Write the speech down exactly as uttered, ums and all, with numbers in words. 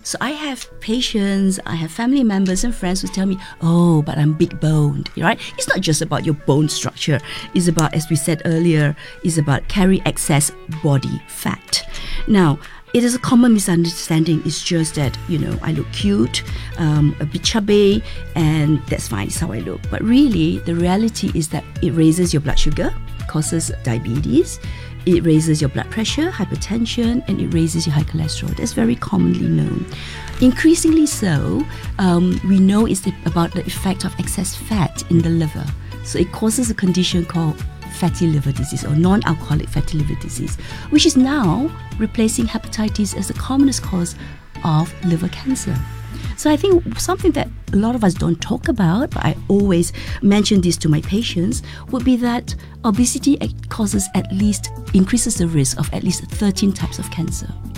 So I have patients, I have family members and friends who tell me, oh, but I'm big boned, right? It's not just about your bone structure. It's about, as we said earlier, it's about carry excess body fat. Now, it is a common misunderstanding. It's just that, you know, I look cute, um, a bit chubby, and that's fine. It's how I look. But really, the reality is that it raises your blood sugar, causes diabetes, it raises your blood pressure, hypertension, and it raises your high cholesterol. That's very commonly known. Increasingly so, um, we know it's the, about the effect of excess fat in the liver. So it causes a condition called fatty liver disease or non-alcoholic fatty liver disease, which is now replacing hepatitis as the commonest cause of liver cancer. So I think something that a lot of us don't talk about, but I always mention this to my patients, would be that obesity causes at least, increases the risk of at least thirteen types of cancer.